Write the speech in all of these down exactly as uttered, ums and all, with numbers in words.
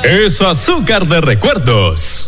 es Azúcar de Recuerdos.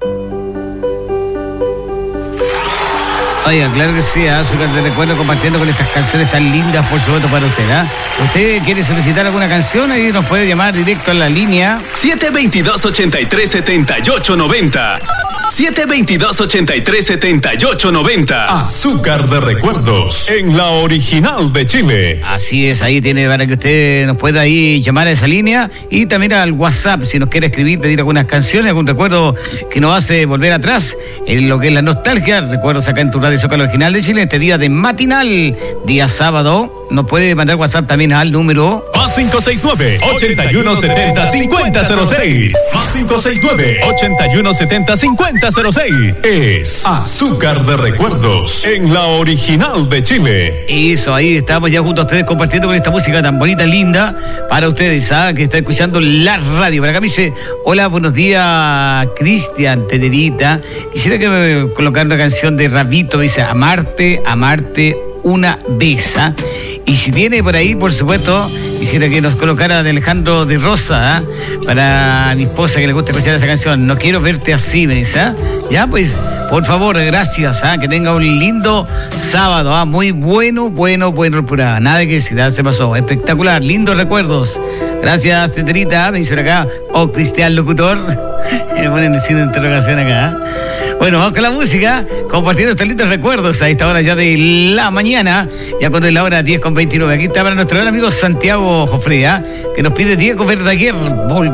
Oiga, claro que sí, Azúcar de Recuerdo, compartiendo con estas canciones tan lindas, por supuesto, para usted, ¿ah? ¿eh? ¿Usted quiere solicitar alguna canción? Ahí nos puede llamar directo a la línea siete veintidós, ochenta y tres, setenta y ocho noventa. siete veintidós, ochenta y tres, setenta y ocho noventa. Azúcar de Recuerdos, en la original de Chile. Así es, ahí tiene para que usted nos pueda ahí llamar a esa línea y también al WhatsApp si nos quiere escribir, pedir algunas canciones, algún recuerdo que nos hace volver atrás en lo que es la nostalgia. Recuerdos acá en tu radio Zócalo Original de Chile, este día de matinal, día sábado. Nos puede mandar WhatsApp también al número más cinco seis nueve, ochenta y uno setenta, cincuenta cero seis. Más cinco seis nueve, ochenta y uno setenta, cincuenta cero seis. Es Azúcar de Recuerdos, en la original de Chile. Eso, ahí estamos ya junto a ustedes compartiendo con esta música tan bonita, linda, para ustedes, ¿ah? Que está escuchando la radio. Por acá me dice, hola, buenos días, Cristian, Tederita. Quisiera que me colocara una canción de Rabito, me dice, amarte, amarte, una besa. Y si tiene por ahí, por supuesto, quisiera que nos colocara de Alejandro de Rosa, ¿eh? Para mi esposa que le gusta escuchar esa canción. No quiero verte así, me dice, ¿eh? Ya, pues, por favor, gracias, ¿eh? Que tenga un lindo sábado, ¿eh? Muy bueno, bueno, bueno el programa. Nada que decir, ¿eh? Se pasó. Espectacular, lindos recuerdos. Gracias, Teterita, me dice acá. Oh, Cristian Locutor. Me ponen el signo de interrogación acá, ¿eh? Bueno, vamos con la música, compartiendo estos lindos recuerdos a esta hora ya de la mañana, ya cuando es la hora diez con veintinueve. Aquí está para nuestro gran amigo Santiago Jofrea, que nos pide Diego Verdaguer.